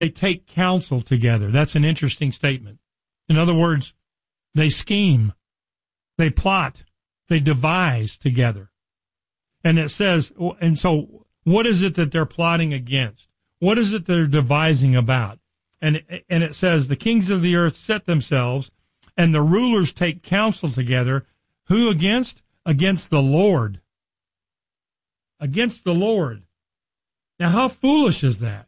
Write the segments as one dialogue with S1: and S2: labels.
S1: They take counsel together. That's an interesting statement. In other words, they scheme, they plot, they devise together. And it says, and so what is it that they're plotting against? What is it they're devising about? And it says, the kings of the earth set themselves, and the rulers take counsel together. Who against? Against the Lord. Against the Lord. Now, how foolish is that?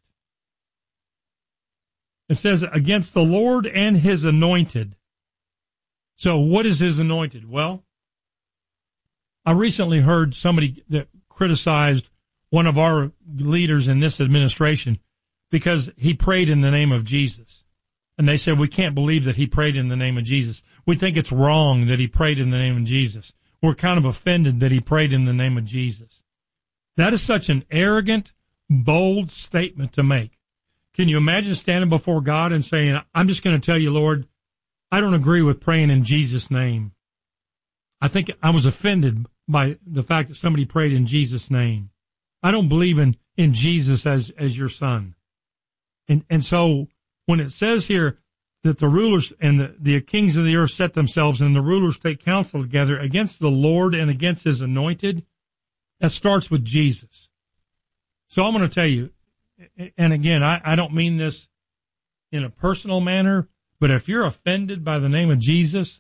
S1: It says, against the Lord and his anointed. So what is his anointed? Well, I recently heard somebody that criticized one of our leaders in this administration because he prayed in the name of Jesus. And they said, we can't believe that he prayed in the name of Jesus. We think it's wrong that he prayed in the name of Jesus. We're kind of offended that he prayed in the name of Jesus. That is such an arrogant, bold statement to make. Can you imagine standing before God and saying, I'm just going to tell you, Lord, I don't agree with praying in Jesus' name. I think I was offended by the fact that somebody prayed in Jesus' name. I don't believe in Jesus as your son. And so when it says here that the rulers and the kings of the earth set themselves and the rulers take counsel together against the Lord and against his anointed, that starts with Jesus. So I'm going to tell you, and again, I don't mean this in a personal manner, but if you're offended by the name of Jesus,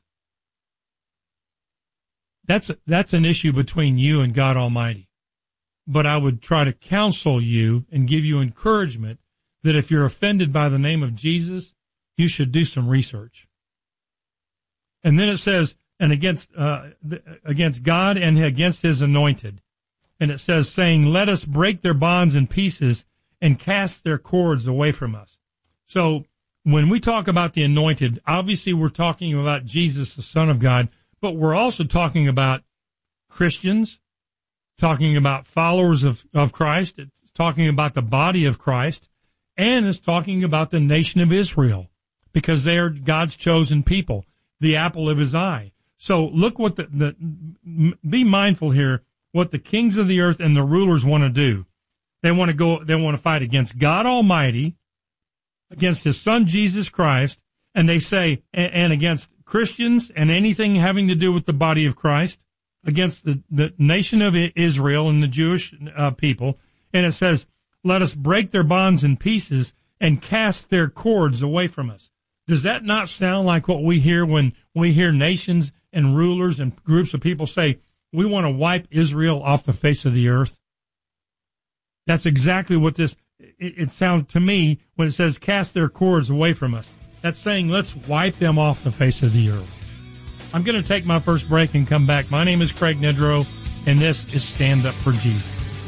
S1: that's an issue between you and God Almighty. But I would try to counsel you and give you encouragement that if you're offended by the name of Jesus, you should do some research. And then it says, and against God and against his anointed. And it says, saying, let us break their bonds in pieces and cast their cords away from us. So when we talk about the anointed, obviously we're talking about Jesus, the Son of God, but we're also talking about Christians, talking about followers of Christ. It's talking about the body of Christ, and it's talking about the nation of Israel, because they are God's chosen people, the apple of his eye. So look what be mindful here, what the kings of the earth and the rulers want to do. They want to fight against God Almighty, against his son Jesus Christ, and they say, and against Christians and anything having to do with the body of Christ, against the nation of Israel and the Jewish people. And it says, let us break their bonds in pieces and cast their cords away from us. Does that not sound like what we hear when we hear nations and rulers and groups of people say, we want to wipe Israel off the face of the earth? That's exactly what it sounds to me when it says cast their cords away from us. That's saying let's wipe them off the face of the earth. I'm going to take my first break and come back. My name is Craig Nedrow, and this is Stand Up for Jesus.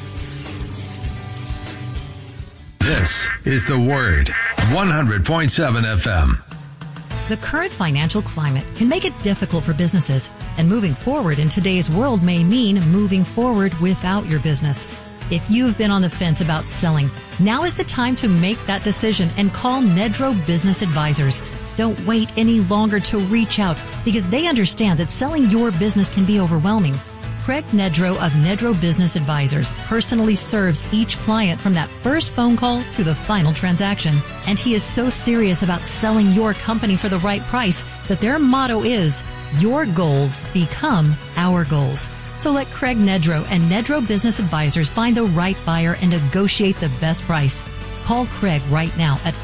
S2: This is The Word, 100.7 FM.
S3: The current financial climate can make it difficult for businesses, and moving forward in today's world may mean moving forward without your business. If you've been on the fence about selling, now is the time to make that decision and call Nedrow Business Advisors. Don't wait any longer to reach out, because they understand that selling your business can be overwhelming. Craig Nedrow of Nedrow Business Advisors personally serves each client from that first phone call to the final transaction. And he is so serious about selling your company for the right price that their motto is, your goals become our goals. So let Craig Nedrow and Nedrow Business Advisors find the right buyer and negotiate the best price. Call Craig right now at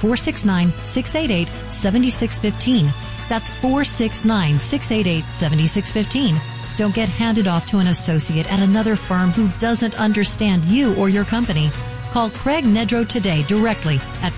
S3: 469-688-7615. That's 469-688-7615. Don't get handed off to an associate at another firm who doesn't understand you or your company. Call Craig Nedrow today directly at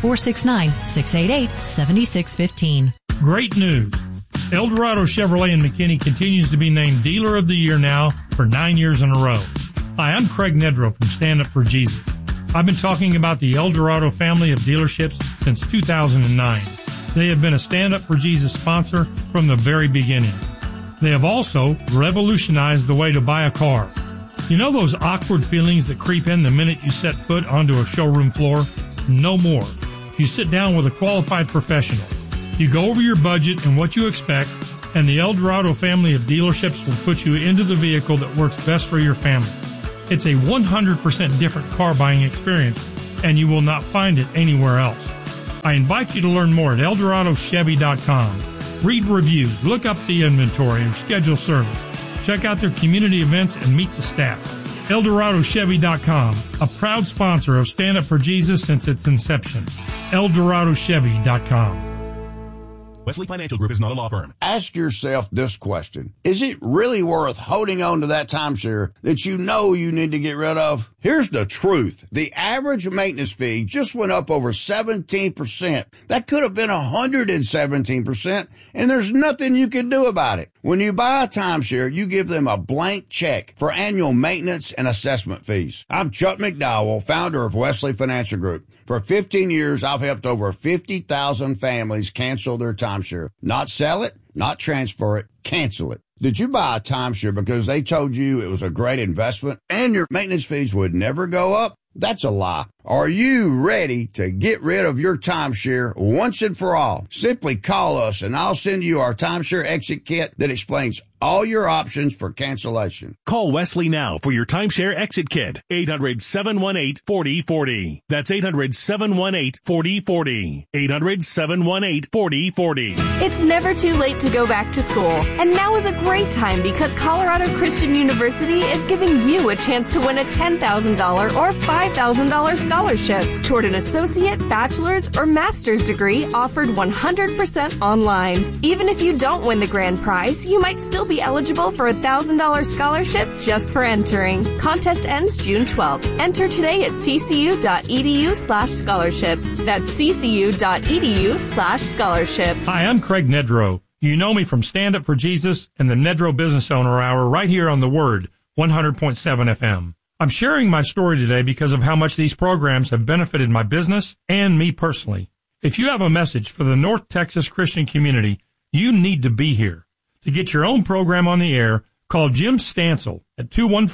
S3: 469-688-7615.
S1: Great news. El Dorado Chevrolet in McKinney continues to be named Dealer of the Year now for 9 years in a row. Hi, I'm Craig Nedrow from Stand Up for Jesus. I've been talking about the El Dorado family of dealerships since 2009. They have been a Stand Up for Jesus sponsor from the very beginning. They have also revolutionized the way to buy a car. You know those awkward feelings that creep in the minute you set foot onto a showroom floor? No more. You sit down with a qualified professional. You go over your budget and what you expect, and the El Dorado family of dealerships will put you into the vehicle that works best for your family. It's a 100% different car buying experience, and you will not find it anywhere else. I invite you to learn more at ElDoradoChevy.com. Read reviews, look up the inventory, and schedule service. Check out their community events and meet the staff. ElDoradoChevy.com, a proud sponsor of Stand Up for Jesus since its inception. ElDoradoChevy.com.
S4: Wesley Financial Group is not a law firm.
S5: Ask yourself this question. Is it really worth holding on to that timeshare that you know you need to get rid of? Here's the truth. The average maintenance fee just went up over 17%. That could have been 117%, and there's nothing you can do about it. When you buy a timeshare, you give them a blank check for annual maintenance and assessment fees. I'm Chuck McDowell, founder of Wesley Financial Group. For 15 years, I've helped over 50,000 families cancel their timeshare. Not sell it, not transfer it, cancel it. Did you buy a timeshare because they told you it was a great investment and your maintenance fees would never go up? That's a lie. Are you ready to get rid of your timeshare once and for all? Simply call us and I'll send you our timeshare exit kit that explains all your options for cancellation.
S4: Call Wesley now for your timeshare exit kit. 800-718-4040. That's 800-718-4040. 800-718-4040.
S6: It's never too late to go back to school. And now is a great time because Colorado Christian University is giving you a chance to win a $10,000 or $5,000 scholarship toward an associate, bachelor's, or master's degree offered 100% online. Even if you don't win the grand prize, you might still be eligible for a $1,000 scholarship just for entering. Contest ends June 12th. Enter today at ccu.edu/scholarship. That's ccu.edu/scholarship.
S1: Hi, I'm Craig Nedrow. You know me from Stand Up for Jesus and the Nedrow Business Owner Hour right here on The Word, 100.7 FM. I'm sharing my story today because of how much these programs have benefited my business and me personally. If you have a message for the North Texas Christian community, you need to be here. To get your own program on the air, call Jim Stansel at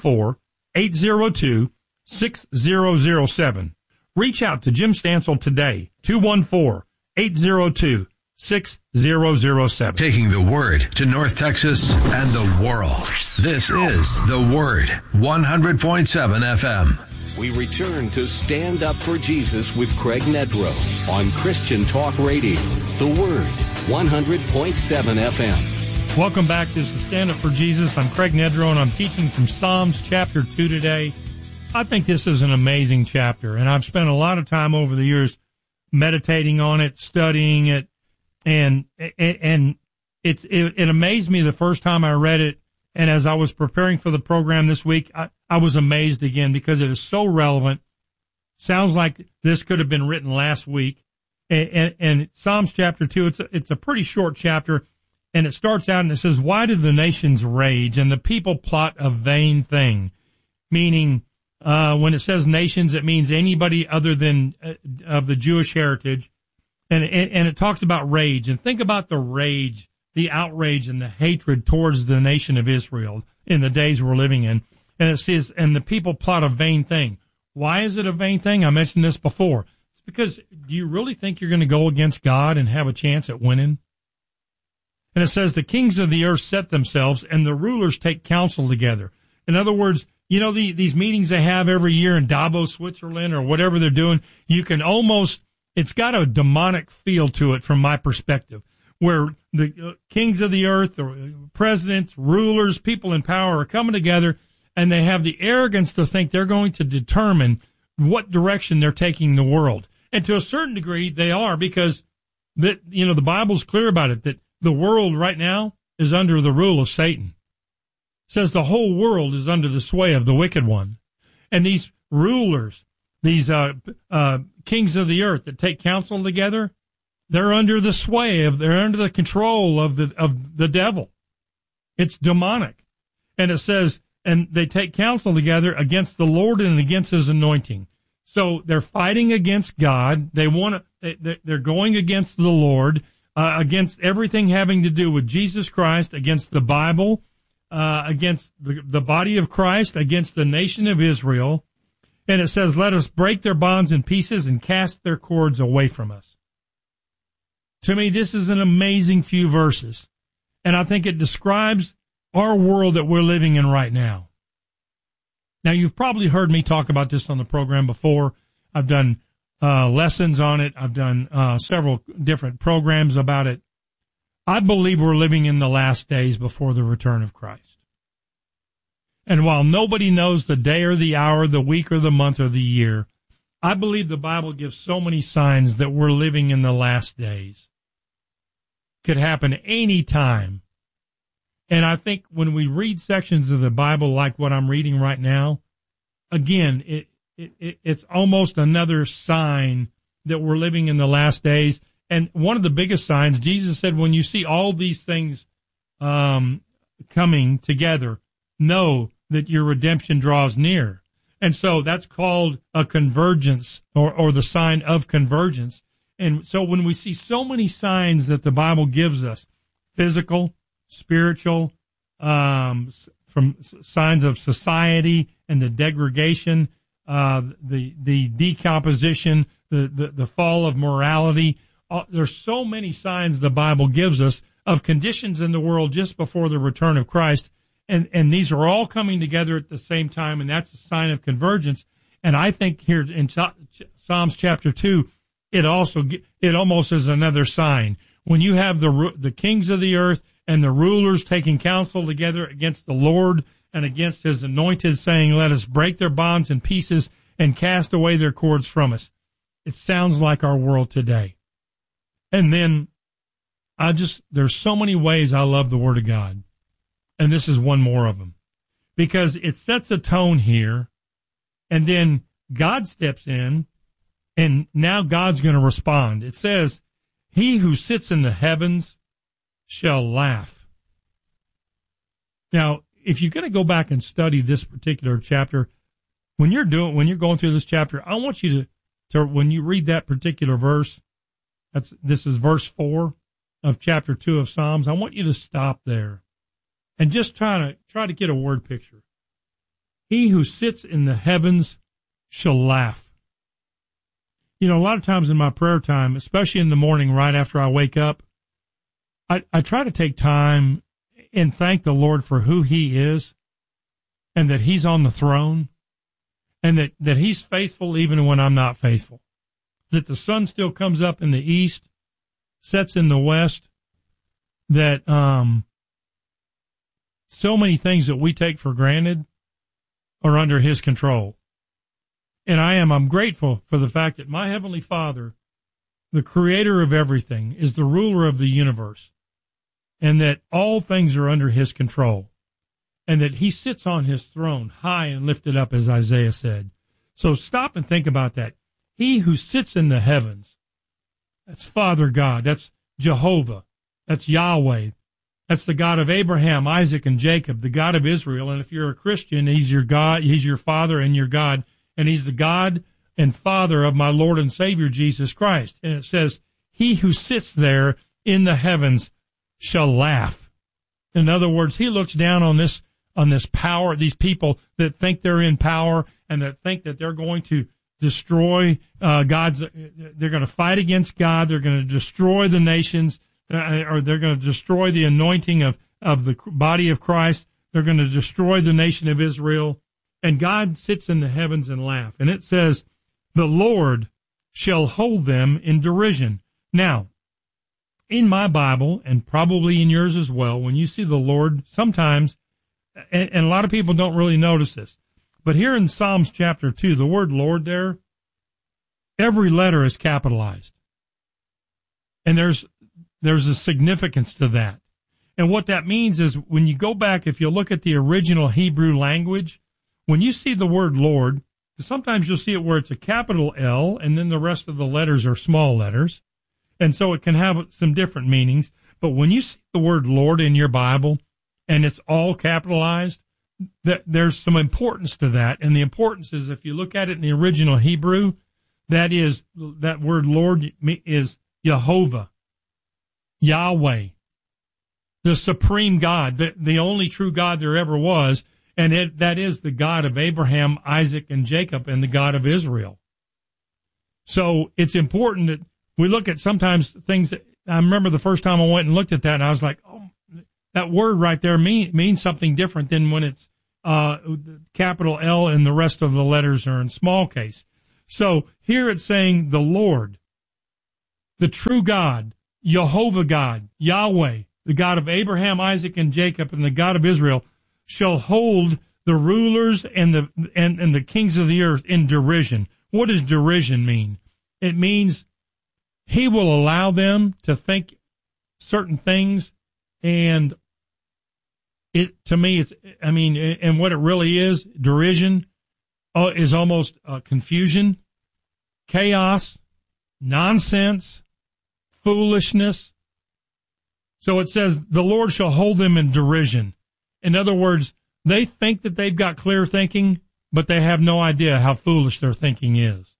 S1: 214-802-6007. Reach out to Jim Stansel today, 214-802-6007.
S2: Taking the Word to North Texas and the world. This is The Word, 100.7 FM.
S7: We return to Stand Up for Jesus with Craig Nedrow on Christian Talk Radio. The Word, 100.7 FM.
S1: Welcome back. This is Stand Up for Jesus. I'm Craig Nedrow, and I'm teaching from Psalms chapter 2 today. I think this is an amazing chapter, and I've spent a lot of time over the years meditating on it, studying it, and it amazed me the first time I read it, and as I was preparing for the program this week, I was amazed again because it is so relevant. Sounds like this could have been written last week. And Psalms chapter 2, it's a pretty short chapter. And it starts out and it says, "Why do the nations rage and the people plot a vain thing?" Meaning, when it says nations, it means anybody other than of the Jewish heritage. And it talks about rage. And think about the rage, the outrage and the hatred towards the nation of Israel in the days we're living in. And it says, and the people plot a vain thing. Why is it a vain thing? I mentioned this before. It's because, do you really think you're going to go against God and have a chance at winning? And it says, the kings of the earth set themselves, and the rulers take counsel together. In other words, you know, these meetings they have every year in Davos, Switzerland, or whatever they're doing, you can almost, it's got a demonic feel to it from my perspective, where the kings of the earth, or presidents, rulers, people in power are coming together, and they have the arrogance to think they're going to determine what direction they're taking the world. And to a certain degree, they are, because the Bible's clear about it, that the world right now is under the rule of Satan. It says the whole world is under the sway of the wicked one. And these rulers, these kings of the earth that take counsel together, they're under the sway they're under the control of the devil. It's demonic. And it says, and they take counsel together against the Lord and against his anointing. So they're fighting against God. They're going against the Lord. Against everything having to do with Jesus Christ, against the Bible, against the body of Christ, against the nation of Israel. And it says, let us break their bonds in pieces and cast their cords away from us. To me, this is an amazing few verses. And I think it describes our world that we're living in right now. Now, you've probably heard me talk about this on the program before. I've done lessons on it. I've done several different programs about it. I believe we're living in the last days before the return of Christ. And while nobody knows the day or the hour, the week or the month or the year, I believe the Bible gives so many signs that we're living in the last days. Could happen any time. And I think when we read sections of the Bible like what I'm reading right now, again, it's almost another sign that we're living in the last days. And one of the biggest signs, Jesus said, when you see all these things coming together, know that your redemption draws near. And so that's called a convergence or the sign of convergence. And so when we see so many signs that the Bible gives us, physical, spiritual, from signs of society and the degradation, the decomposition, the fall of morality, there's so many signs the Bible gives us of conditions in the world just before the return of Christ. And these are all coming together at the same time, and that's a sign of convergence. And I think here in Psalms chapter 2, it almost is another sign. When you have the kings of the earth and the rulers taking counsel together against the Lord and against his anointed, saying, let us break their bonds in pieces and cast away their cords from us. It sounds like our world today. And then there's so many ways I love the Word of God. And this is one more of them, because it sets a tone here, and then God steps in, and now God's going to respond. It says, he who sits in the heavens shall laugh. Now, if you're going to go back and study this particular chapter, when you're going through this chapter, I want you to when you read that particular verse, this is verse 4 of chapter 2 of Psalms, I want you to stop there. And just try to get a word picture. He who sits in the heavens shall laugh. You know, a lot of times in my prayer time, especially in the morning right after I wake up, I try to take time and thank the Lord for who he is and that he's on the throne and that he's faithful even when I'm not faithful. That the sun still comes up in the east, sets in the west, that so many things that we take for granted are under his control. And I'm grateful for the fact that my Heavenly Father, the creator of everything, is the ruler of the universe, and that all things are under his control, and that he sits on his throne high and lifted up, as Isaiah said. So stop and think about that. He who sits in the heavens, that's Father God, that's Jehovah, that's Yahweh. That's the God of Abraham, Isaac, and Jacob, the God of Israel. And if you're a Christian, he's your God, he's your Father and your God, and he's the God and Father of my Lord and Savior, Jesus Christ. And it says, he who sits there in the heavens shall laugh. In other words, he looks down on this power, these people that think they're in power and that think that they're going to destroy they're going to fight against God, they're going to destroy the nations, or they're going to destroy the anointing of the body of Christ. They're going to destroy the nation of Israel. And God sits in the heavens and laughs. And it says, the Lord shall hold them in derision. Now, in my Bible, and probably in yours as well, when you see the Lord, sometimes, and a lot of people don't really notice this, but here in Psalms chapter 2, the word Lord there, every letter is capitalized. And there's a significance to that. And what that means is when you go back, if you look at the original Hebrew language, when you see the word Lord, sometimes you'll see it where it's a capital L and then the rest of the letters are small letters. And so it can have some different meanings. But when you see the word Lord in your Bible and it's all capitalized, there's some importance to that. And the importance is, if you look at it in the original Hebrew, that word Lord is Jehovah, Yahweh, the supreme God, the only true God there ever was. And that is the God of Abraham, Isaac, and Jacob, and the God of Israel. So it's important that we look at sometimes things that, I remember the first time I went and looked at that, and I was like, oh, that word right there means something different than when it's capital L and the rest of the letters are in small case. So here it's saying the Lord, the true God, Jehovah God, Yahweh, the God of Abraham, Isaac, and Jacob, and the God of Israel, shall hold the rulers and the kings of the earth in derision. What does derision mean? It means he will allow them to think certain things, and to me, and what it really is, derision is almost confusion, chaos, nonsense, foolishness. So it says, the Lord shall hold them in derision. In other words, they think that they've got clear thinking, but they have no idea how foolish their thinking is.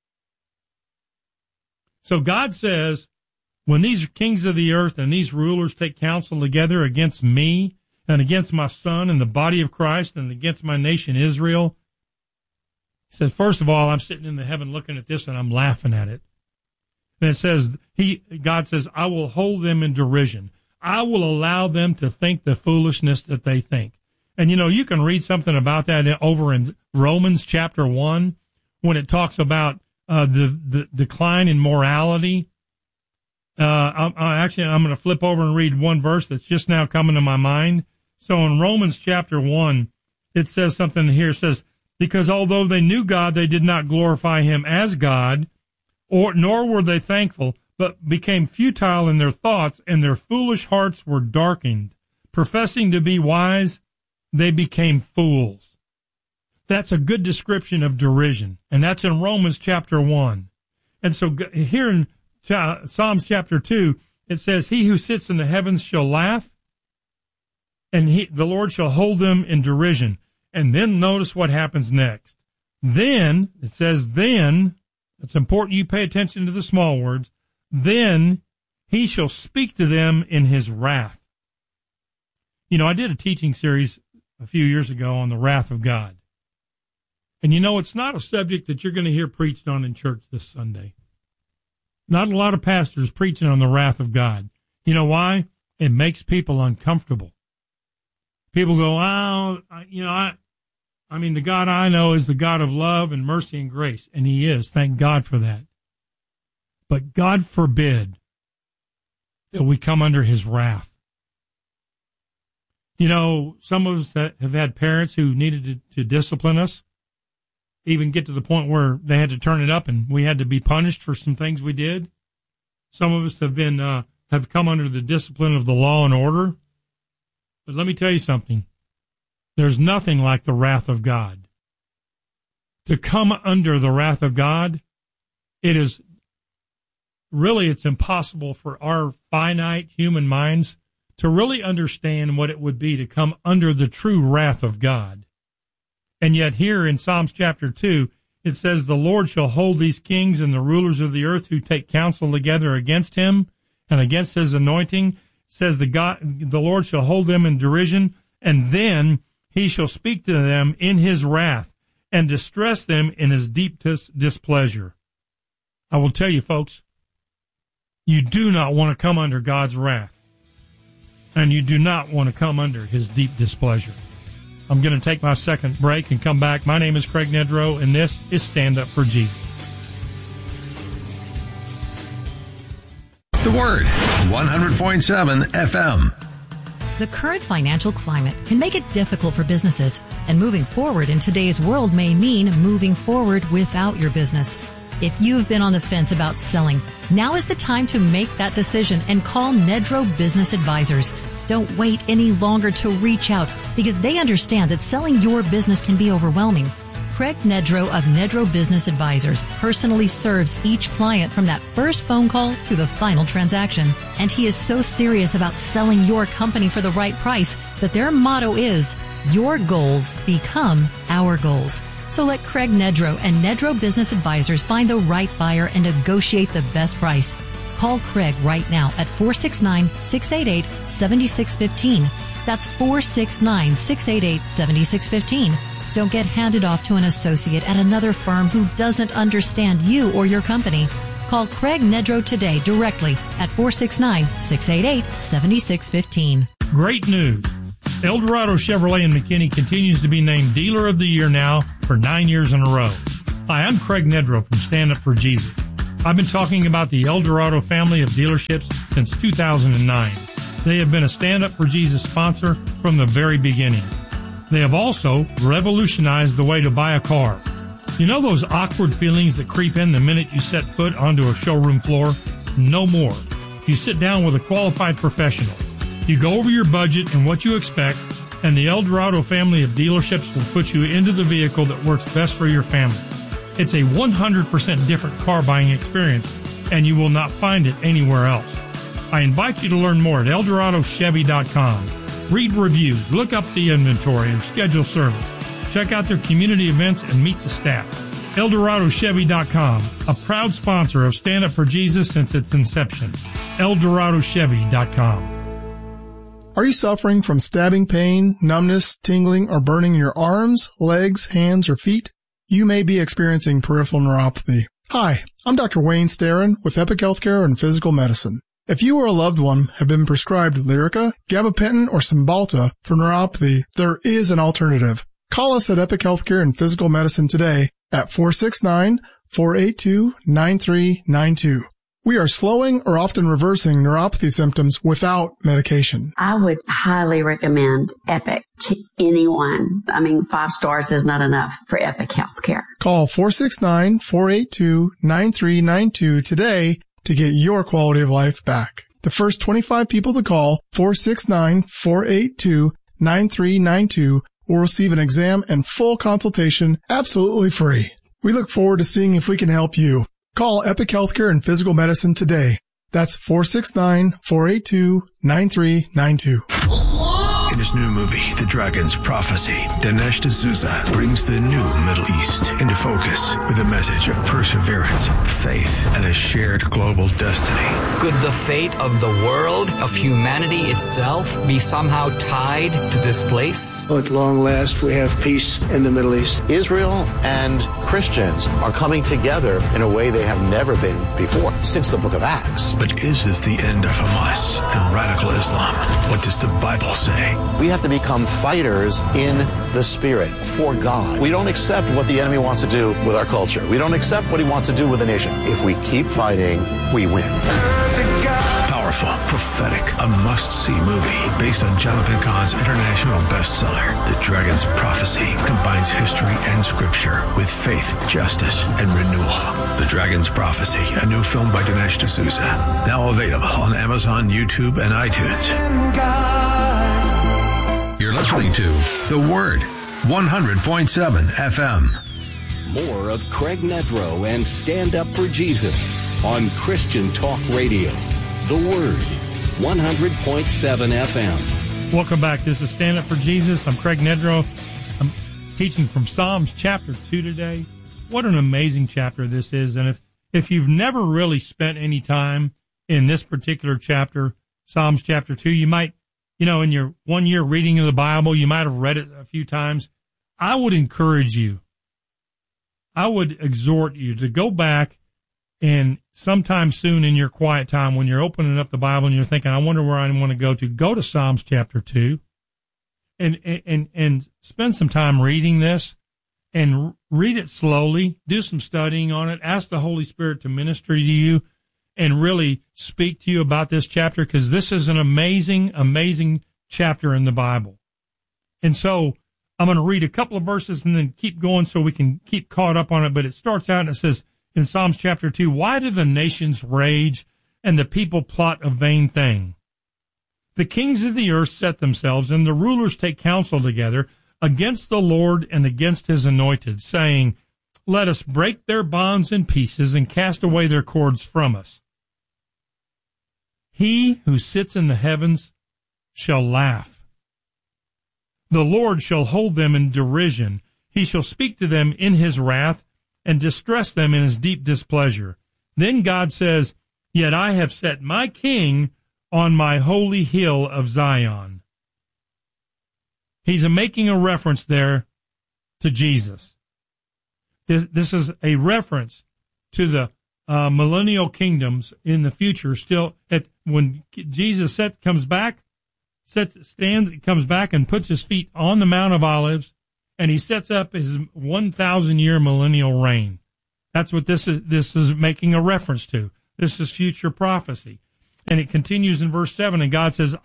S1: So God says, when these kings of the earth and these rulers take counsel together against me and against my son and the body of Christ and against my nation Israel, he said, first of all, I'm sitting in the heaven looking at this and I'm laughing at it. And it says, God says, I will hold them in derision. I will allow them to think the foolishness that they think. And, you can read something about that over in Romans chapter 1 when it talks about the decline in morality. I'm going to flip over and read one verse that's just now coming to my mind. So in Romans chapter 1, it says something here. It says, because although they knew God, they did not glorify him as God, nor were they thankful, but became futile in their thoughts, and their foolish hearts were darkened. Professing to be wise, they became fools. That's a good description of derision, and that's in Romans chapter 1. And so here in Psalms chapter 2, it says, he who sits in the heavens shall laugh, and the Lord shall hold them in derision. And then notice what happens next. Then, it says then, it's important you pay attention to the small words, then he shall speak to them in his wrath. I did a teaching series a few years ago on the wrath of God. And it's not a subject that you're going to hear preached on in church this Sunday. Not a lot of pastors preaching on the wrath of God. You know why? It makes people uncomfortable. People go, the God I know is the God of love and mercy and grace. And he is. Thank God for that. But God forbid that we come under his wrath. Some of us that have had parents who needed to discipline us, even get to the point where they had to turn it up and we had to be punished for some things we did. Some of us have come under the discipline of the law and order. But let me tell you something. There's nothing like the wrath of God. To come under the wrath of God, it's impossible for our finite human minds to really understand what it would be to come under the true wrath of God. And yet here in Psalms chapter 2, it says, the Lord shall hold these kings and the rulers of the earth who take counsel together against him and against his anointing. It says the Lord shall hold them in derision, and then he shall speak to them in his wrath and distress them in his deep displeasure. I will tell you, folks, you do not want to come under God's wrath, and you do not want to come under his deep displeasure. I'm going to take my second break and come back. My name is Craig Nedrow, and this is Stand Up for Jesus.
S2: The Word, 100.7 FM.
S3: The current financial climate can make it difficult for businesses, and moving forward in today's world may mean moving forward without your business. If you've been on the fence about selling, now is the time to make that decision and call Nedrow Business Advisors. Don't wait any longer to reach out, because they understand that selling your business can be overwhelming. Craig Nedrow of Nedrow Business Advisors personally serves each client from that first phone call to the final transaction. And he is so serious about selling your company for the right price that their motto is, your goals become our goals. So let Craig Nedrow and Nedrow Business Advisors find the right buyer and negotiate the best price. Call Craig right now at 469-688-7615. That's 469-688-7615. Don't get handed off to an associate at another firm who doesn't understand you or your company. Call Craig Nedrow today directly at 469-688-7615.
S1: Great news. Eldorado Chevrolet in McKinney continues to be named Dealer of the Year now for 9 years in a row. Hi, I'm Craig Nedrow from Stand Up for Jesus. I've been talking about the El Dorado family of dealerships since 2009. They have been a Stand Up for Jesus sponsor from the very beginning. They have also revolutionized the way to buy a car. You know those awkward feelings that creep in the minute you set foot onto a showroom floor? No more. You sit down with a qualified professional. You go over your budget and what you expect, and the El Dorado family of dealerships will put you into the vehicle that works best for your family. It's a 100% different car buying experience, and you will not find it anywhere else. I invite you to learn more at ElDoradoChevy.com. Read reviews, look up the inventory, and schedule service. Check out their community events and meet the staff. ElDoradoChevy.com, a proud sponsor of Stand Up for Jesus since its inception. ElDoradoChevy.com.
S8: Are you suffering from stabbing pain, numbness, tingling, or burning in your arms, legs, hands, or feet? You may be experiencing peripheral neuropathy. Hi, I'm Dr. Wayne Starron with Epic Healthcare and Physical Medicine. If you or a loved one have been prescribed Lyrica, gabapentin, or Cymbalta for neuropathy, there is an alternative. Call us at Epic Healthcare and Physical Medicine today at 469-482-9392. We are slowing or often reversing neuropathy symptoms without medication.
S9: I would highly recommend Epic to anyone. 5 stars is not enough for Epic Healthcare.
S8: Call 469-482-9392 today to get your quality of life back. The first 25 people to call 469-482-9392 will receive an exam and full consultation absolutely free. We look forward to seeing if we can help you. Call Epic Healthcare and Physical Medicine today. That's 469-482-9392.
S2: In his new movie, The Dragon's Prophecy, Dinesh D'Souza brings the new Middle East into focus with a message of perseverance, faith, and a shared global destiny.
S10: Could the fate of the world, of humanity itself, be somehow tied to this place?
S11: At long last, we have peace in the Middle East.
S12: Israel and Christians are coming together in a way they have never been before, since the book of Acts.
S2: But is this the end of Hamas and radical Islam? What does the Bible say?
S12: We have to become fighters in the Spirit for God. We don't accept what the enemy wants to do with our culture. We don't accept what he wants to do with the nation. If we keep fighting, we win.
S2: Powerful, prophetic, a must-see movie based on Jonathan Cahn's international bestseller, The Dragon's Prophecy, combines history and scripture with faith, justice, and renewal. The Dragon's Prophecy, a new film by Dinesh D'Souza, now available on Amazon, YouTube, and iTunes. You're listening to The Word, 100.7 FM.
S7: More of Craig Nedrow and Stand Up for Jesus on Christian Talk Radio. The Word, 100.7 FM.
S1: Welcome back. This is Stand Up for Jesus. I'm Craig Nedrow. I'm teaching from Psalms chapter 2 today. What an amazing chapter this is. And if you've never really spent any time in this particular chapter, Psalms chapter 2, you might, in your 1 year reading of the Bible, you might have read it a few times. I would encourage you, I would exhort you to go back and sometime soon in your quiet time, when you're opening up the Bible and you're thinking, I wonder where I want to go to Psalms chapter 2 and spend some time reading this and read it slowly, do some studying on it, ask the Holy Spirit to minister to you and really speak to you about this chapter, because this is an amazing, amazing chapter in the Bible. And so I'm going to read a couple of verses and then keep going so we can keep caught up on it. But it starts out and it says in Psalms chapter 2, why do the nations rage and the people plot a vain thing? The kings of the earth set themselves and the rulers take counsel together against the Lord and against his anointed, saying, let us break their bonds in pieces and cast away their cords from us. He who sits in the heavens shall laugh. The Lord shall hold them in derision. He shall speak to them in his wrath and distress them in his deep displeasure. Then God says, yet I have set my king on my holy hill of Zion. He's making a reference there to Jesus. This is a reference to the millennial kingdoms in the future. Still, when Jesus comes back and puts his feet on the Mount of Olives, and he sets up his 1,000-year millennial reign. That's what this is making a reference to. This is future prophecy. And it continues in verse 7, and God says,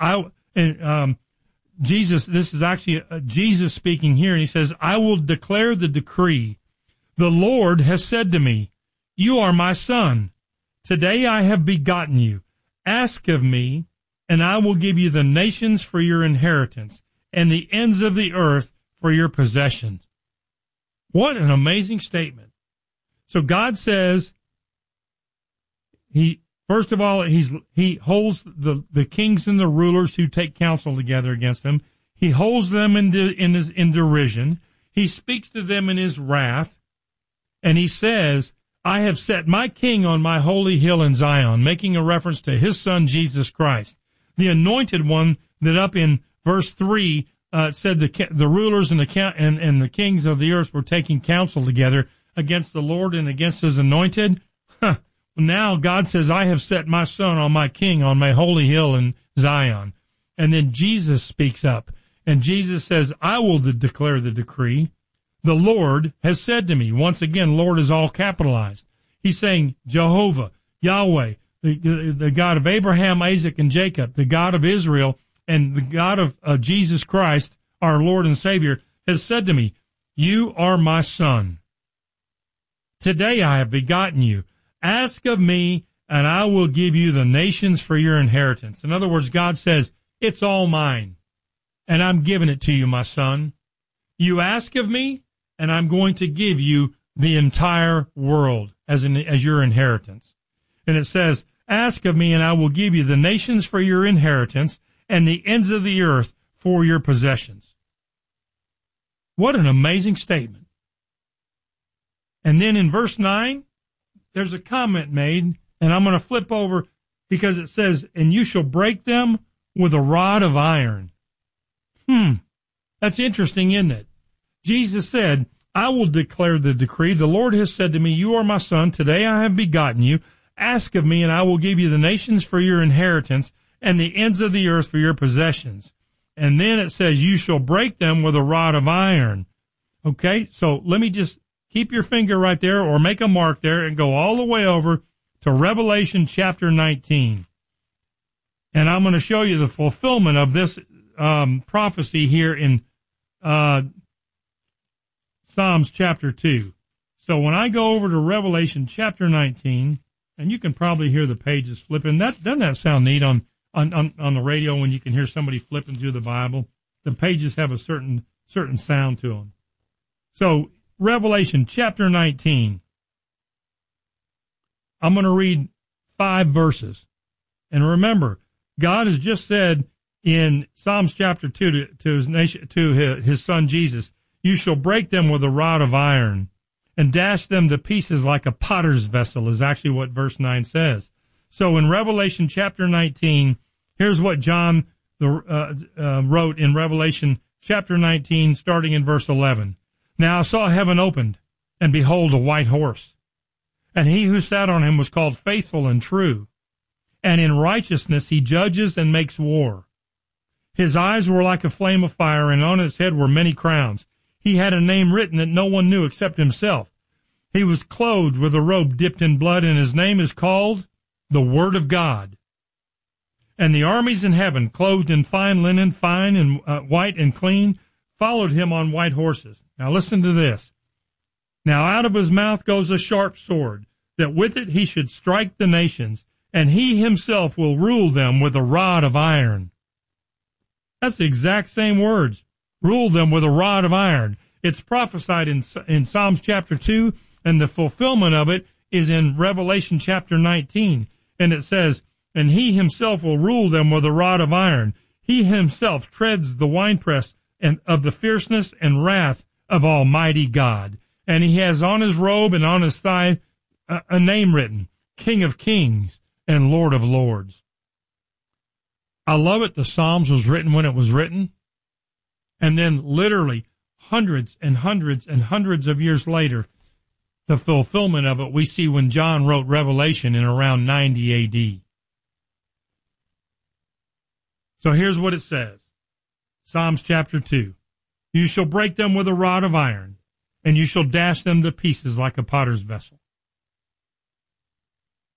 S1: Jesus, this is actually Jesus speaking here, and he says, I will declare the decree. The Lord has said to me, you are my son. Today I have begotten you. Ask of me, and I will give you the nations for your inheritance, and the ends of the earth for your possession. What an amazing statement. So God says, first of all, he holds the kings and the rulers who take counsel together against him. He holds them in derision. He speaks to them in his wrath. And he says, I have set my king on my holy hill in Zion, making a reference to his son, Jesus Christ, the anointed one that up in verse 3 said the rulers and the kings of the earth were taking counsel together against the Lord and against his anointed. Now God says, I have set my son on my king on my holy hill in Zion. And then Jesus speaks up, and Jesus says, I will declare the decree. The Lord has said to me. Once again, Lord is all capitalized. He's saying Jehovah, Yahweh, the God of Abraham, Isaac, and Jacob, the God of Israel, and the God of Jesus Christ, our Lord and Savior, has said to me, you are my son. Today I have begotten you. Ask of me, and I will give you the nations for your inheritance. In other words, God says, it's all mine, and I'm giving it to you, my son. You ask of me, and I'm going to give you the entire world as your inheritance. And it says, ask of me, and I will give you the nations for your inheritance, and the ends of the earth for your possessions. What an amazing statement. And then in verse 9, there's a comment made, and I'm going to flip over because it says, and you shall break them with a rod of iron. That's interesting, isn't it? Jesus said, I will declare the decree. The Lord has said to me, you are my son. Today I have begotten you. Ask of me, and I will give you the nations for your inheritance and the ends of the earth for your possessions. And then it says, you shall break them with a rod of iron. Okay, so let me just keep your finger right there or make a mark there and go all the way over to Revelation chapter 19. And I'm going to show you the fulfillment of this prophecy here in Psalms chapter 2. So when I go over to Revelation chapter 19, and you can probably hear the pages flipping. Doesn't that sound neat on the radio when you can hear somebody flipping through the Bible? The pages have a certain sound to them. So Revelation chapter 19. I'm going to read 5 verses. And remember, God has just said in Psalms chapter 2 to his son Jesus, you shall break them with a rod of iron and dash them to pieces like a potter's vessel, is actually what verse 9 says. So in Revelation chapter 19, here's what John wrote in Revelation chapter 19, starting in verse 11. Now I saw heaven opened, and behold, a white horse. And he who sat on him was called Faithful and True. And in righteousness he judges and makes war. His eyes were like a flame of fire, and on his head were many crowns. He had a name written that no one knew except himself. He was clothed with a robe dipped in blood, and his name is called the Word of God. And the armies in heaven, clothed in fine linen, fine and white and clean, followed him on white horses. Now listen to this. Now out of his mouth goes a sharp sword, that with it he should strike the nations, and he himself will rule them with a rod of iron. That's the exact same words. Rule them with a rod of iron. It's prophesied in Psalms chapter 2, and the fulfillment of it is in Revelation chapter 19. And it says, and he himself will rule them with a rod of iron. He himself treads the winepress and of the fierceness and wrath of Almighty God. And he has on his robe and on his thigh a name written, King of Kings and Lord of Lords. I love it. The Psalms was written when it was written. And then literally hundreds and hundreds and hundreds of years later, the fulfillment of it we see when John wrote Revelation in around 90 A.D. So here's what it says. Psalms chapter 2. You shall break them with a rod of iron, and you shall dash them to pieces like a potter's vessel.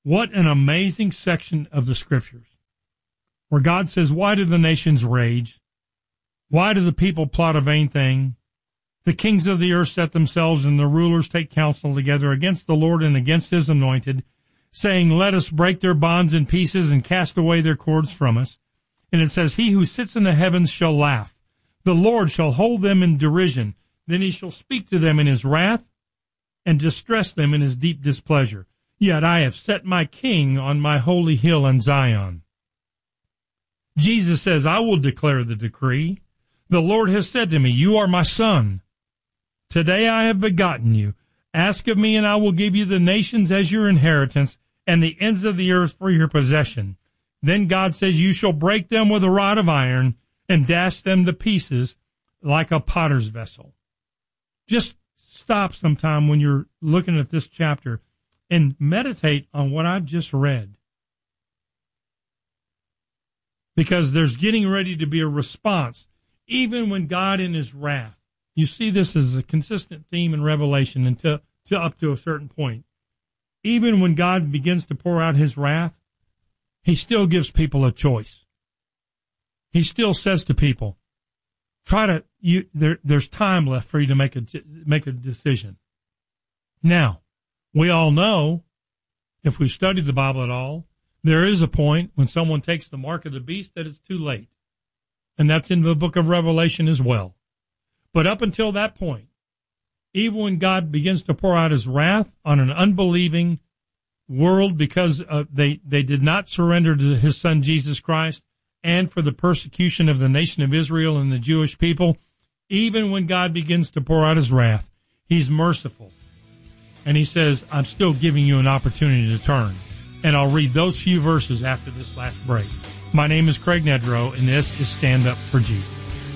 S1: What an amazing section of the Scriptures, where God says, why do the nations rage? Why do the people plot a vain thing? The kings of the earth set themselves, and the rulers take counsel together against the Lord and against his anointed, saying, let us break their bonds in pieces and cast away their cords from us. And it says, he who sits in the heavens shall laugh. The Lord shall hold them in derision. Then he shall speak to them in his wrath and distress them in his deep displeasure. Yet I have set my king on my holy hill in Zion. Jesus says, I will declare the decree. The Lord has said to me, you are my son. Today I have begotten you. Ask of me, and I will give you the nations as your inheritance, and the ends of the earth for your possession. Then God says, you shall break them with a rod of iron, and dash them to pieces like a potter's vessel. Just stop sometime when you're looking at this chapter and meditate on what I've just read. Because there's getting ready to be a response, even when God in his wrath. You see this as a consistent theme in Revelation until up to a certain point. Even when God begins to pour out his wrath, he still gives people a choice. He still says to people, there's time left for you to make a decision. Now, we all know, if we've studied the Bible at all, there is a point when someone takes the mark of the beast that it's too late. And that's in the book of Revelation as well. But up until that point, even when God begins to pour out his wrath on an unbelieving world because they did not surrender to his son Jesus Christ, and for the persecution of the nation of Israel and the Jewish people, even when God begins to pour out his wrath, he's merciful. And he says, I'm still giving you an opportunity to turn. And I'll read those few verses after this last break. My name is Craig Nedrow, and this is Stand Up for Jesus.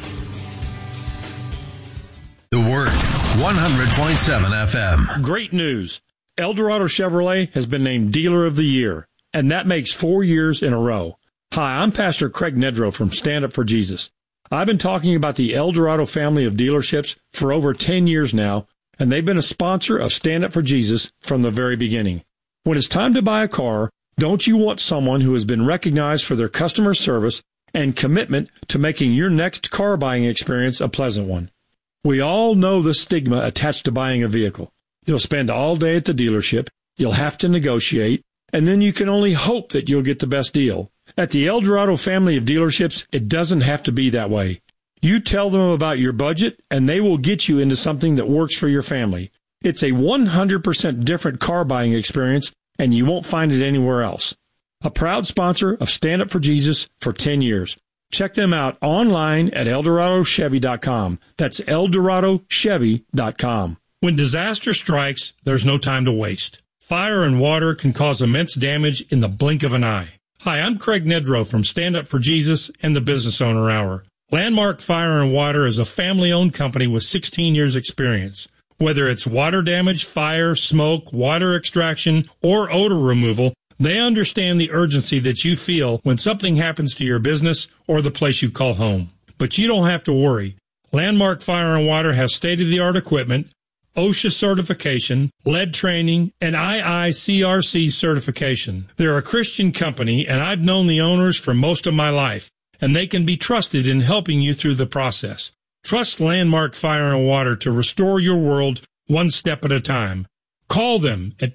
S2: The Word, 100.7 FM.
S1: Great news. Eldorado Chevrolet has been named Dealer of the Year, and that makes 4 years in a row. Hi, I'm Pastor Craig Nedrow from Stand Up for Jesus. I've been talking about the Eldorado family of dealerships for over 10 years now, and they've been a sponsor of Stand Up for Jesus from the very beginning. When it's time to buy a car, don't you want someone who has been recognized for their customer service and commitment to making your next car buying experience a pleasant one? We all know the stigma attached to buying a vehicle. You'll spend all day at the dealership, you'll have to negotiate, and then you can only hope that you'll get the best deal. At the Eldorado family of dealerships, it doesn't have to be that way. You tell them about your budget, and they will get you into something that works for your family. It's a 100% different car buying experience, and you won't find it anywhere else. A proud sponsor of Stand Up for Jesus for 10 years. Check them out online at EldoradoChevy.com. That's EldoradoChevy.com. When disaster strikes, there's no time to waste. Fire and water can cause immense damage in the blink of an eye. Hi, I'm Craig Nedrow from Stand Up for Jesus and the Business Owner Hour. Landmark Fire and Water is a family-owned company with 16 years' experience. Whether it's water damage, fire, smoke, water extraction, or odor removal, they understand the urgency that you feel when something happens to your business or the place you call home. But you don't have to worry. Landmark Fire and Water has state-of-the-art equipment, OSHA certification, lead training, and IICRC certification. They're a Christian company, and I've known the owners for most of my life, and they can be trusted in helping you through the process. Trust Landmark Fire and Water to restore your world one step at a time. Call them at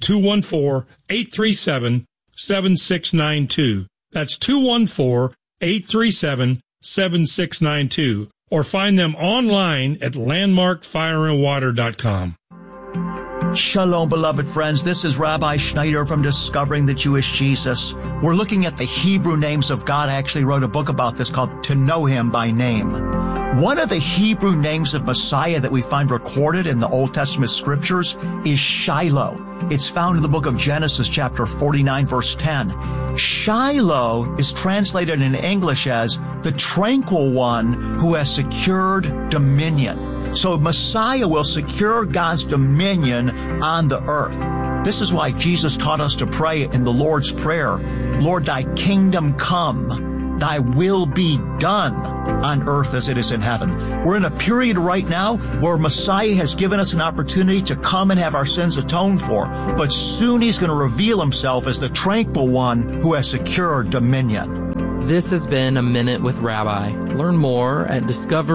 S1: 214-837-7692. That's 214-837-7692. Or find them online at landmarkfireandwater.com.
S13: Shalom, beloved friends. This is Rabbi Schneider from Discovering the Jewish Jesus. We're looking at the Hebrew names of God. I actually wrote a book about this called To Know Him by Name. One of the Hebrew names of Messiah that we find recorded in the Old Testament scriptures is Shiloh. It's found in the book of Genesis, chapter 49, verse 10. Shiloh is translated in English as the tranquil one who has secured dominion. So Messiah will secure God's dominion on the earth. This is why Jesus taught us to pray in the Lord's Prayer, Lord, thy kingdom come. thy will be done on earth as it is in heaven. We're in a period right now where Messiah has given us an opportunity to come and have our sins atoned for, but soon he's going to reveal himself as the tranquil one who has secured dominion.
S14: This has been A Minute with Rabbi. Learn more at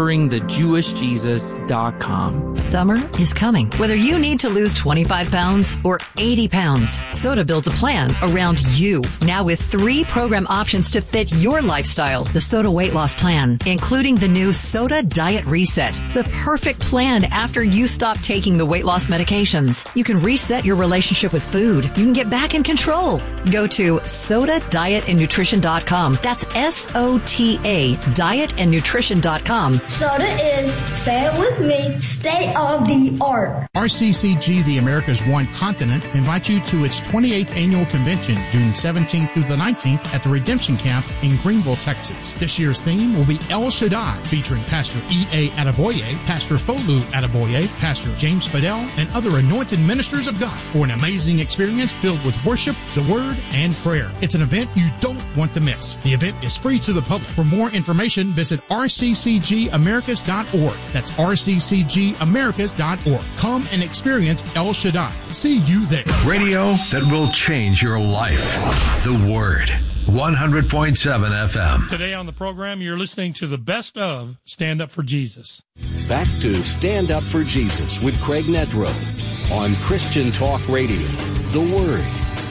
S14: discoveringthejewishjesus.com.
S3: Summer is coming. Whether you need to lose 25 pounds or 80 pounds, Soda builds a plan around you. Now with 3 program options to fit your lifestyle. The Soda Weight Loss Plan, including the new Soda Diet Reset. The perfect plan after you stop taking the weight loss medications. You can reset your relationship with food. You can get back in control. Go to SodaDietAndNutrition.com. That's SOTA, dietandnutrition.com.
S15: Soda is, say it with me, state of the art.
S16: RCCG, the America's One Continent, invites you to its 28th annual convention, June 17th through the 19th at the Redemption Camp in Greenville, Texas. This year's theme will be El Shaddai, featuring Pastor E.A. Adeboye, Pastor Folu Adeboye, Pastor James Fidel, and other anointed ministers of God for an amazing experience filled with worship, the Word, and prayer. It's an event you don't want to miss. The event is free to the public. For more information, visit rccgamericas.org. That's rccgamericas.org. Come and experience El Shaddai. See you there.
S2: Radio that will change your life. The Word. 100.7 FM.
S1: Today on the program, you're listening to the best of Stand Up for Jesus.
S7: Back to Stand Up for Jesus with Craig Nedrow on Christian Talk Radio. The Word.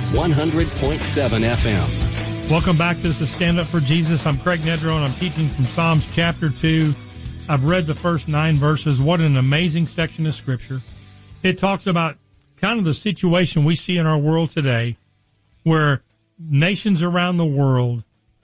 S7: 100.7 FM.
S1: Welcome back. This is Stand Up for Jesus. I'm Craig Nedrow, and I'm teaching from Psalms chapter 2. I've read the first 9 verses. What an amazing section of Scripture. It talks about kind of the situation we see in our world today, where nations around the world,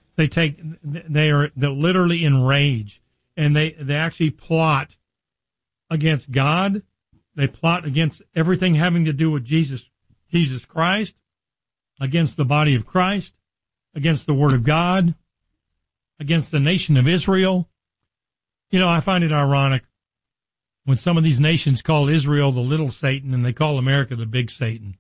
S1: they're literally enraged, and they actually plot against God. They plot against everything having to do with Jesus Christ, against the body of Christ, against the Word of God, against the nation of Israel. You know, I find it ironic when some of these nations call Israel the little Satan and they call America the big Satan.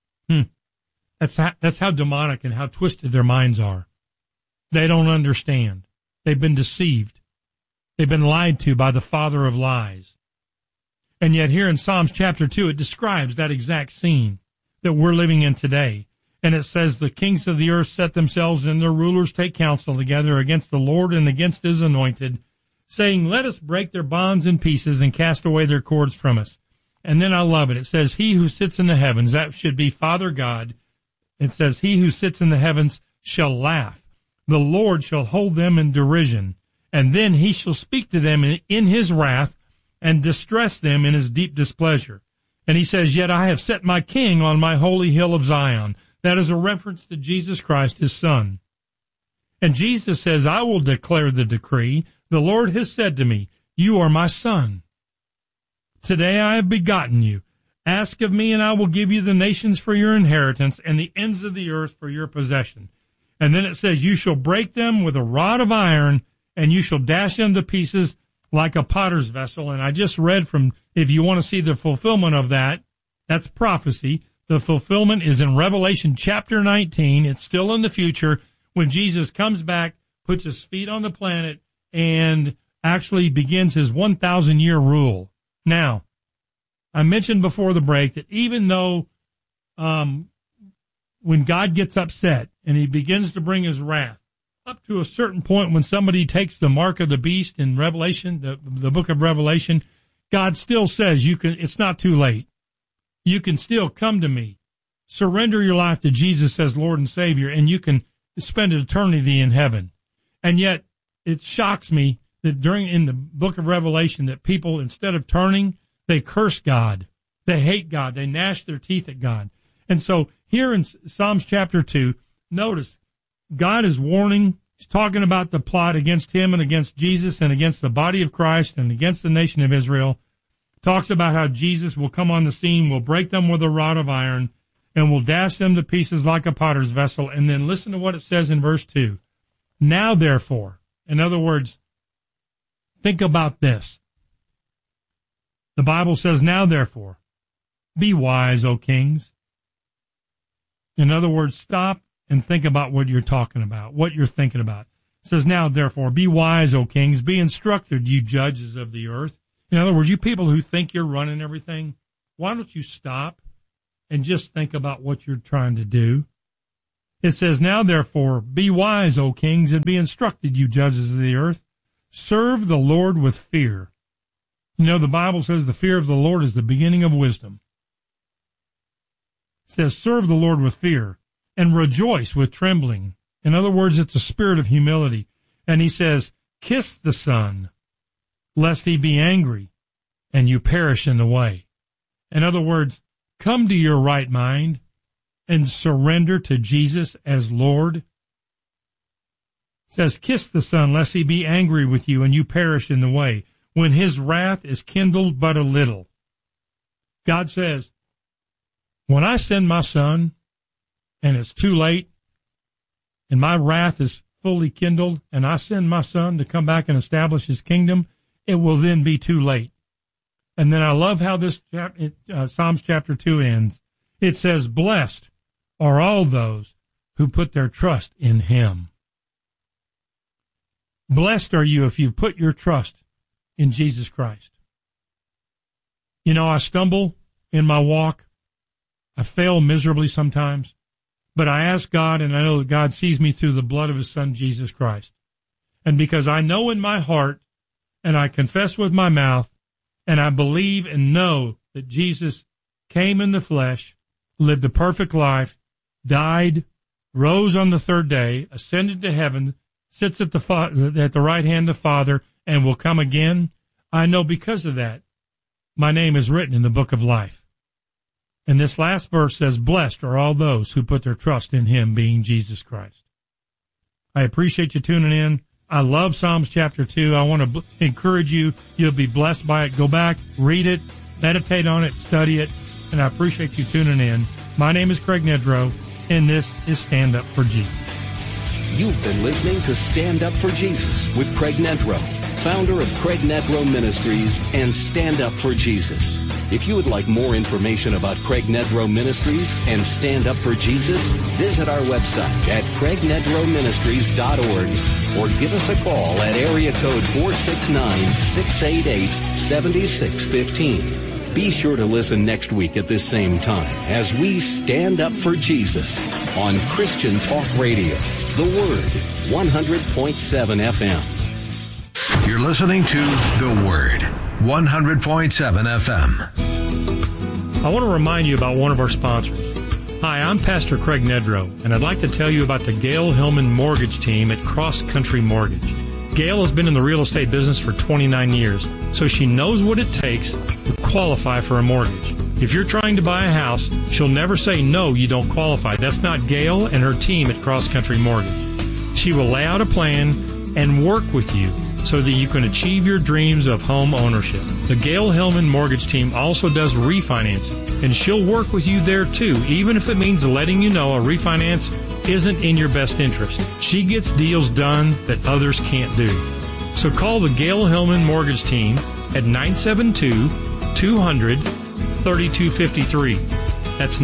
S1: That's how demonic and how twisted their minds are. They don't understand. They've been deceived. They've been lied to by the father of lies. And yet here in Psalms chapter 2, it describes that exact scene that we're living in today. And it says, the kings of the earth set themselves and their rulers take counsel together against the Lord and against his anointed, saying, let us break their bonds in pieces and cast away their cords from us. And then I love it. It says, he who sits in the heavens, that should be Father God. It says, he who sits in the heavens shall laugh. The Lord shall hold them in derision. And then he shall speak to them in his wrath and distress them in his deep displeasure. And he says, yet I have set my king on my holy hill of Zion. That is a reference to Jesus Christ, his son. And Jesus says, I will declare the decree. The Lord has said to me, you are my son. Today I have begotten you. Ask of me, and I will give you the nations for your inheritance and the ends of the earth for your possession. And then it says, you shall break them with a rod of iron, and you shall dash them to pieces like a potter's vessel. And I just read from, if you want to see the fulfillment of that, that's prophecy. The fulfillment is in Revelation chapter 19. It's still in the future when Jesus comes back, puts his feet on the planet, and actually begins his 1,000-year rule. Now, I mentioned before the break that even though when God gets upset and he begins to bring his wrath, up to a certain point when somebody takes the mark of the beast in Revelation, the book of Revelation, God still says it's not too late. You can still come to me, surrender your life to Jesus as Lord and Savior, and you can spend an eternity in heaven. And yet, it shocks me that in the book of Revelation that people, instead of turning, they curse God. They hate God. They gnash their teeth at God. And so here in Psalms chapter 2, notice God is warning. He's talking about the plot against him and against Jesus and against the body of Christ and against the nation of Israel. Talks about how Jesus will come on the scene, will break them with a rod of iron, and will dash them to pieces like a potter's vessel. And then listen to what it says in verse 2. Now, therefore, in other words, think about this. The Bible says, now, therefore, be wise, O kings. In other words, stop and think about what you're talking about, what you're thinking about. It says, now, therefore, be wise, O kings, be instructed, you judges of the earth. In other words, you people who think you're running everything, why don't you stop and just think about what you're trying to do? It says, now, therefore, be wise, O kings, and be instructed, you judges of the earth. Serve the Lord with fear. You know, the Bible says the fear of the Lord is the beginning of wisdom. It says, serve the Lord with fear and rejoice with trembling. In other words, it's a spirit of humility. And he says, kiss the Son, lest he be angry and you perish in the way. In other words, come to your right mind and surrender to Jesus as Lord. It says, kiss the Son, lest he be angry with you and you perish in the way, when his wrath is kindled but a little. God says, when I send my Son and it's too late, and my wrath is fully kindled, and I send my Son to come back and establish his kingdom, it will then be too late. And then I love how this Psalms chapter 2 ends. It says, blessed are all those who put their trust in him. Blessed are you if you've put your trust in Jesus Christ. You know, I stumble in my walk. I fail miserably sometimes. But I ask God, and I know that God sees me through the blood of his Son, Jesus Christ. And because I know in my heart, and I confess with my mouth, and I believe and know that Jesus came in the flesh, lived a perfect life, died, rose on the third day, ascended to heaven, sits at the right hand of the Father, and will come again, I know because of that, my name is written in the book of life. And this last verse says, blessed are all those who put their trust in him, being Jesus Christ. I appreciate you tuning in. I love Psalms chapter 2. I want to encourage you. You'll be blessed by it. Go back, read it, meditate on it, study it, and I appreciate you tuning in. My name is Craig Nedrow, and this is Stand Up for Jesus.
S7: You've been listening to Stand Up for Jesus with Craig Nedrow, founder of Craig Nedrow Ministries and Stand Up for Jesus. If you would like more information about Craig Nedrow Ministries and Stand Up for Jesus, visit our website at craignedrowministries.org or give us a call at area code 469-688-7615. Be sure to listen next week at this same time as we stand up for Jesus on Christian Talk Radio, The Word, 100.7 FM.
S2: You're listening to The Word, 100.7 FM.
S1: I want to remind you about one of our sponsors. Hi, I'm Pastor Craig Nedrow, and I'd like to tell you about the Gail Hillman Mortgage Team at Cross Country Mortgage. Gail has been in the real estate business for 29 years, so she knows what it takes to qualify for a mortgage. If you're trying to buy a house, she'll never say, no, you don't qualify. That's not Gail and her team at Cross Country Mortgage. She will lay out a plan and work with you so that you can achieve your dreams of home ownership. The Gail Hillman Mortgage Team also does refinancing, and she'll work with you there too, even if it means letting you know a refinance isn't in your best interest. She gets deals done that others can't do. So call the Gail Hillman Mortgage Team at 972-200-3253. That's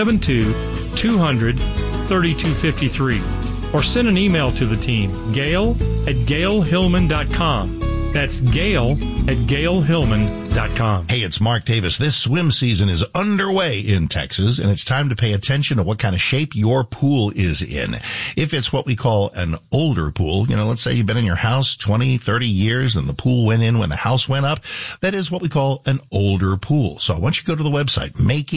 S1: 972-200-3253. Or send an email to the team, gail@gailhillman.com. That's gail@gailhillman.com.
S17: Hey, it's Mark Davis. This swim season is underway in Texas, and it's time to pay attention to what kind of shape your pool is in. If it's what we call an older pool, let's say you've been in your house 20, 30 years and the pool went in when the house went up, that is what we call an older pool. So I want you to go to the website,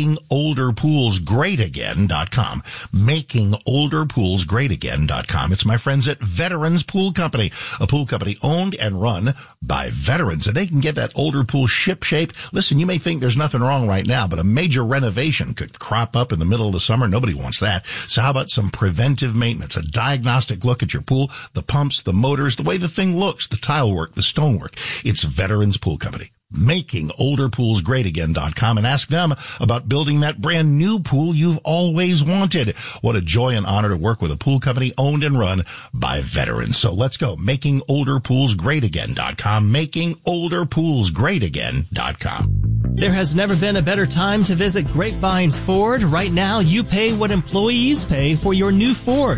S17: makingolderpoolsgreatagain.com, makingolderpoolsgreatagain.com. It's my friends at Veterans Pool Company, a pool company owned and run by veterans, and they can get that older pool ship shape. Listen, you may think there's nothing wrong right now, but a major renovation could crop up in the middle of the summer. Nobody wants that. So how about some preventive maintenance, a diagnostic look at your pool, the pumps, the motors, the way the thing looks, the tile work, the stonework. It's Veterans Pool Company. makingolderpoolsgreatagain.com, and ask them about building that brand new pool you've always wanted. What a joy and honor to work with a pool company owned and run by veterans. So let's go. makingolderpoolsgreatagain.com, makingolderpoolsgreatagain.com.
S18: There has never been a better time to visit Grapevine Ford. Right now, you pay what employees pay for your new Ford.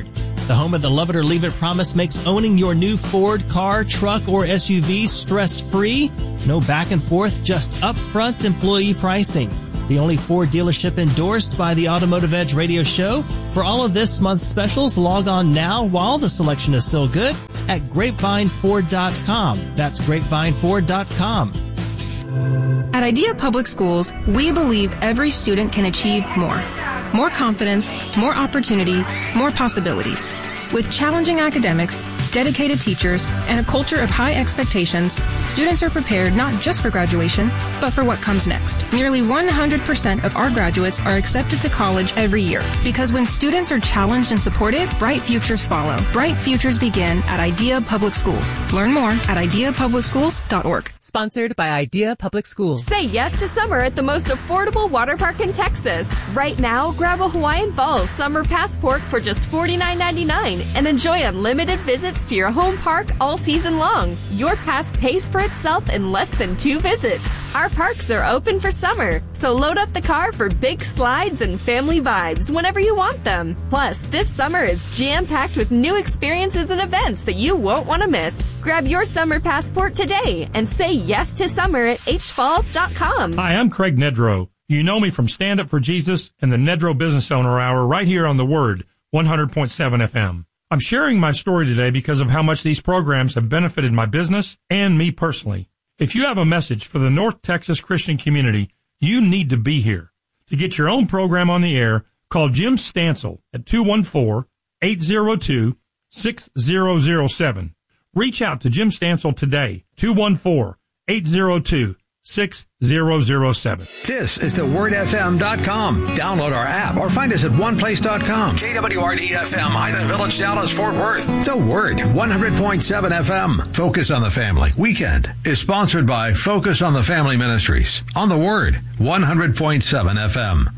S18: The home of the Love It or Leave It promise makes owning your new Ford car, truck, or SUV stress-free. No back and forth, just upfront employee pricing. The only Ford dealership endorsed by the Automotive Edge radio show. For all of this month's specials, log on now while the selection is still good at GrapevineFord.com. That's GrapevineFord.com.
S19: At Idea Public Schools, we believe every student can achieve more. More confidence, more opportunity, more possibilities. With challenging academics, dedicated teachers, and a culture of high expectations, students are prepared not just for graduation, but for what comes next. Nearly 100% of our graduates are accepted to college every year, because when students are challenged and supported, bright futures follow. Bright futures begin at Idea Public Schools. Learn more at ideapublicschools.org.
S20: Sponsored by Idea Public Schools.
S6: Say yes to summer at the most affordable water park in Texas. Right now, grab a Hawaiian Falls summer passport for just $49.99 and enjoy unlimited visits to your home park all season long. Your pass pays for itself in less than 2 visits. Our parks are open for summer, so load up the car for big slides and family vibes whenever you want them. Plus, this summer is jam-packed with new experiences and events that you won't want to miss. Grab your summer passport today and say yes to summer at hfalls.com.
S1: Hi, I'm Craig Nedrow. You know me from Stand Up for Jesus and the Nedrow Business Owner Hour right here on The Word, 100.7 FM. I'm sharing my story today because of how much these programs have benefited my business and me personally. If you have a message for the North Texas Christian community, you need to be here. To get your own program on the air, call Jim Stansel at 214-802-6007. Reach out to Jim Stansel today, 214-802-6007.
S21: This is thewordfm.com. Download our app or find us at oneplace.com. KWRD-FM, Highland Village, Dallas, Fort Worth. The Word, 100.7 FM. Focus on the Family Weekend is sponsored by Focus on the Family Ministries. On The Word, 100.7 FM.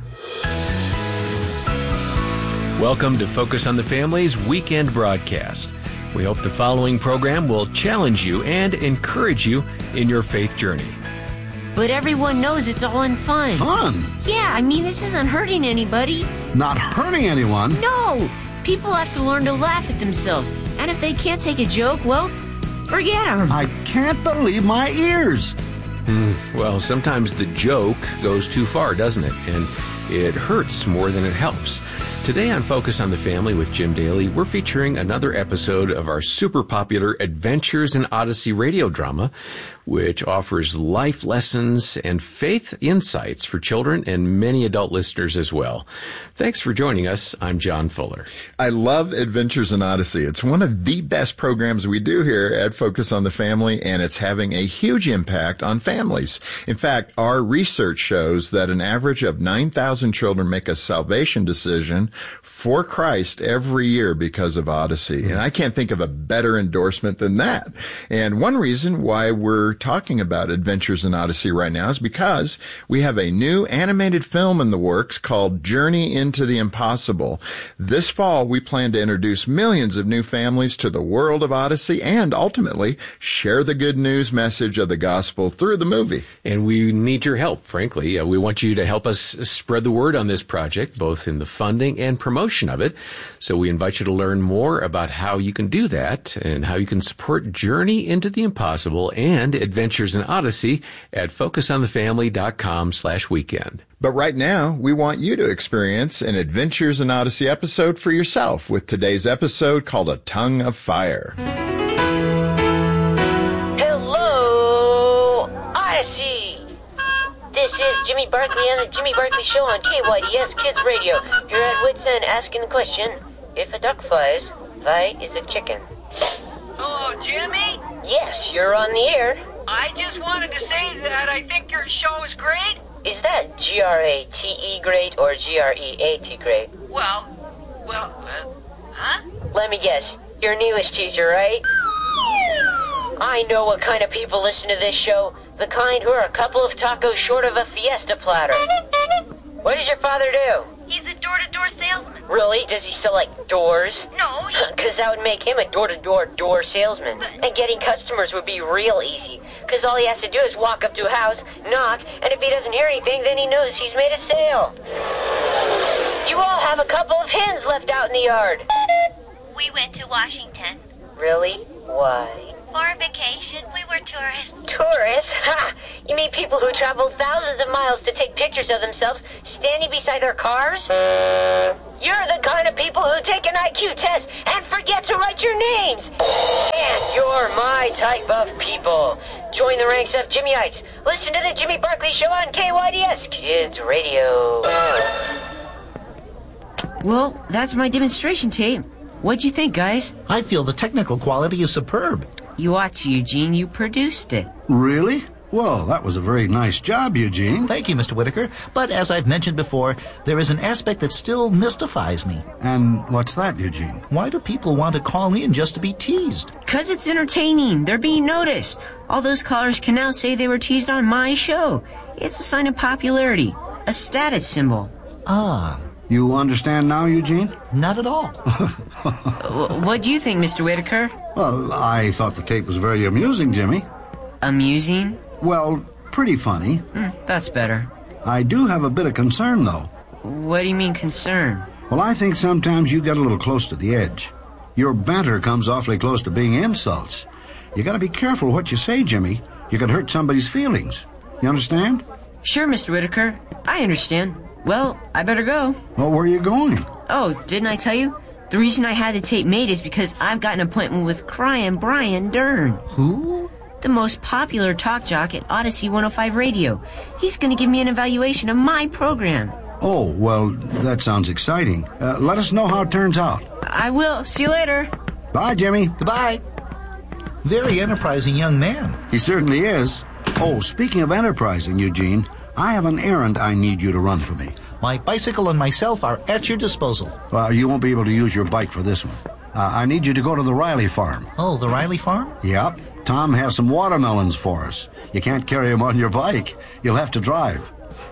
S22: Welcome to Focus on the Family's weekend broadcast. We hope the following program will challenge you and encourage you in your faith journey.
S23: But everyone knows it's all in fun.
S5: Fun?
S23: Yeah, I mean, this isn't hurting anybody.
S5: Not hurting anyone?
S23: No! People have to learn to laugh at themselves. And if they can't take a joke, well, forget them.
S5: I can't believe my ears.
S22: Well, sometimes the joke goes too far, doesn't it? And it hurts more than it helps. Today on Focus on the Family with Jim Daly, we're featuring another episode of our super popular Adventures in Odyssey radio drama, which offers life lessons and faith insights for children and many adult listeners as well. Thanks for joining us. I'm John Fuller.
S24: I love Adventures in Odyssey. It's one of the best programs we do here at Focus on the Family, and it's having a huge impact on families. In fact, our research shows that an average of 9,000 children make a salvation decision for Christ every year because of Odyssey. And I can't think of a better endorsement than that. And one reason why we're talking about Adventures in Odyssey right now is because we have a new animated film in the works called Journey into the Impossible. This fall, we plan to introduce millions of new families to the world of Odyssey and ultimately share the good news message of the gospel through the movie.
S22: And we need your help, frankly. We want you to help us spread the word on this project, both in the funding and promotion of it. So we invite you to learn more about how you can do that and how you can support Journey into the Impossible and Adventures in Odyssey at focusonthefamily.com/weekend.
S24: But right now, we want you to experience an Adventures in Odyssey episode for yourself with today's episode called A Tongue of Fire.
S23: Hello, Odyssey. This is Jimmy Barkley on the Jimmy Barkley Show on KYDS Kids Radio. You're at Wits End asking the question, if a duck flies, why is a chicken?
S25: Hello, Jimmy?
S23: Yes, you're on the air.
S25: I just wanted to say that I think your show is great.
S23: Is that G-R-A-T-E great or G-R-E-A-T great?
S25: Huh?
S23: Let me guess. You're an English teacher, right? I know what kind of people listen to this show. The kind who are a couple of tacos short of a fiesta platter. What does your father do?
S25: He's a door-to-door salesman.
S23: Really? Does he sell, like, doors?
S25: No,
S23: Because that would make him a door-to-door salesman. And getting customers would be real easy. Because all he has to do is walk up to a house, knock, and if he doesn't hear anything, then he knows he's made a sale. You all have a couple of hens left out in the yard.
S4: We went to Washington.
S23: Really? Why?
S4: For vacation, we were tourists.
S23: Tourists? Ha! You mean people who travel thousands of miles to take pictures of themselves standing beside their cars? You're the kind of people who take an IQ test and forget to write your names. And you're my type of people. Join the ranks of Jimmyites. Listen to the Jimmy Barkley Show on KYDS Kids Radio.
S8: Well, that's my demonstration tape. What'd you think, guys?
S13: I feel the technical quality is superb.
S8: You ought to, Eugene. You produced it.
S9: Really? Well, that was a very nice job, Eugene.
S13: Thank you, Mr. Whitaker. But as I've mentioned before, there is an aspect that still mystifies me.
S9: And what's that, Eugene?
S13: Why do people want to call in just to be teased?
S8: 'Cause it's entertaining. They're being noticed. All those callers can now say they were teased on my show. It's a sign of popularity. A status symbol.
S13: Ah.
S9: You understand now, Eugene?
S13: Not at all.
S8: What do you think, Mr. Whitaker?
S9: Well, I thought the tape was very amusing, Jimmy.
S8: Amusing?
S9: Well, pretty funny.
S8: That's better.
S9: I do have a bit of concern, though.
S8: What do you mean, concern?
S9: Well, I think sometimes you get a little close to the edge. Your banter comes awfully close to being insults. You gotta be careful what you say, Jimmy. You could hurt somebody's feelings. You understand?
S8: Sure, Mr. Whitaker. I understand. Well, I better go.
S9: Well, where are you going?
S8: Oh, didn't I tell you? The reason I had the tape made is because I've got an appointment with Cryin' Brian Dern.
S13: Who?
S8: The most popular talk jock at Odyssey 105 Radio. He's going to give me an evaluation of my program.
S9: Oh, well, that sounds exciting. Let us know how it turns out.
S8: I will. See you later.
S9: Bye, Jimmy.
S13: Goodbye. Very enterprising young man.
S9: He certainly is. Oh, speaking of enterprising, Eugene, I have an errand I need you to run for me.
S13: My bicycle and myself are at your disposal.
S9: You won't be able to use your bike for this one. I need you to go to the Riley farm.
S13: Oh, the Riley farm?
S9: Yep. Tom has some watermelons for us. You can't carry them on your bike. You'll have to drive.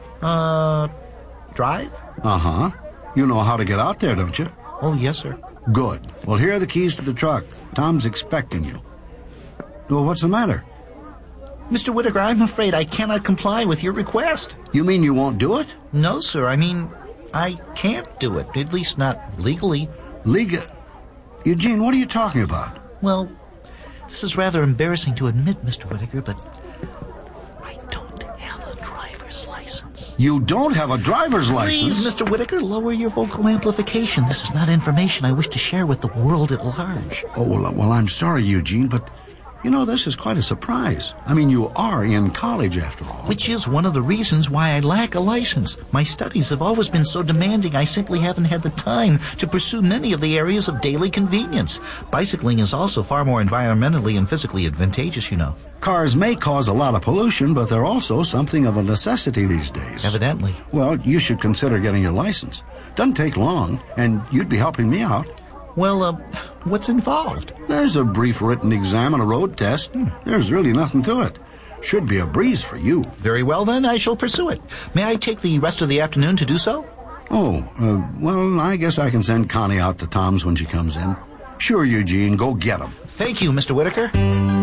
S13: Drive?
S9: Uh-huh. You know how to get out there, don't you?
S13: Oh, yes, sir.
S9: Good. Well, here are the keys to the truck. Tom's expecting you. Well, what's the matter?
S13: Mr. Whitaker, I'm afraid I cannot comply with your request.
S9: You mean you won't do it?
S13: No, sir. I mean, I can't do it. At least not legally.
S9: Eugene, what are you talking about?
S13: Well, this is rather embarrassing to admit, Mr. Whitaker, but I don't have a driver's license.
S9: You don't have a driver's license?
S13: Please, Mr. Whitaker, lower your vocal amplification. This is not information I wish to share with the world at large.
S9: Oh, well, I'm sorry, Eugene, but... You know, this is quite a surprise. I mean, you are in college, after all.
S13: Which is one of the reasons why I lack a license. My studies have always been so demanding, I simply haven't had the time to pursue many of the areas of daily convenience. Bicycling is also far more environmentally and physically advantageous, you know.
S9: Cars may cause a lot of pollution, but they're also something of a necessity these days.
S13: Evidently.
S9: Well, you should consider getting your license. Doesn't take long, and you'd be helping me out.
S13: Well, what's involved?
S9: There's a brief written exam and a road test. There's really nothing to it. Should be a breeze for you.
S13: Very well, then, I shall pursue it. May I take the rest of the afternoon to do so?
S9: Oh, well, I guess I can send Connie out to Tom's when she comes in. Sure, Eugene, go get him.
S13: Thank you, Mr. Whitaker.